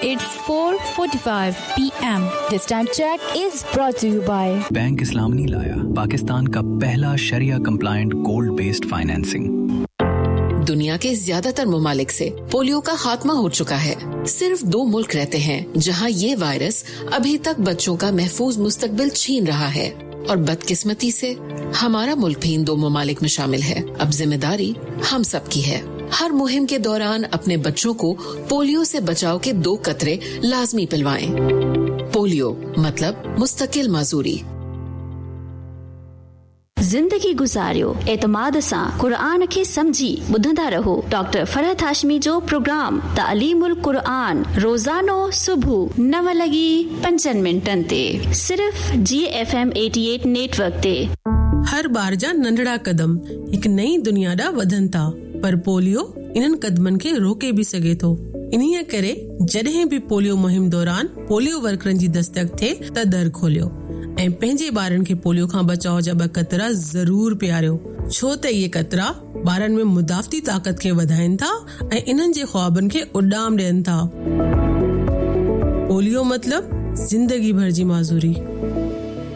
it's 4:45 p.m. This time check is brought to you by bank इस्लामी लाया पाकिस्तान का पहला शरिया कंप्लायंट गोल्ड बेस्ड फाइनेंसिंग। दुनिया के ज्यादातर ममालिक से पोलियो का खात्मा हो चुका है। सिर्फ 2 मुल्क रहते हैं जहां ये वायरस अभी तक बच्चों का महफूज मुस्तकबिल छीन रहा है और बदकिस्मती से हमारा मुल्क भी इन 2 ममालिक में शामिल है। अब जिम्मेदारी हम सब की है। हर मुहिम के दौरान अपने बच्चों को पोलियो से बचाव के 2 कतरे लाजमी पिलवाएं। पोलियो मतलब मुस्तकिल माजूरी। जिंदगी गुजारियो एतमाद सां कुरान खे समझी ॿुधंदा रहो। डॉक्टर फरहत हाशमी जो प्रोग्राम तालीमुल कुरान रोजानो सुबह 9:05 ते सिर्फ GFM 88 नेटवर्क ते। हर बार जा नंढड़ा कदम एक नई दुनिया दा वधन था, पर पोलियो इन्हनि कदमनि खे रोके भी सघे थो। इन्हीअ करे जॾहिं भी पोलियो मुहिम दौरान पोलियो वर्करनि जी दस्तक थिए त दर खोलियो ऐं पंहिंजे ॿारनि खे पोलियो खां बचाव जा 2 कतरा ज़रूर पियारियो, छो त इहे कतरा ॿारनि में मुदाफ़ती ताक़त खे वधाइनि था ऐं इन्हनि जे ख्वाबनि खे उॾाम ॾियनि था। पोलियो मतलब जिंदगी भर जी माज़ूरी।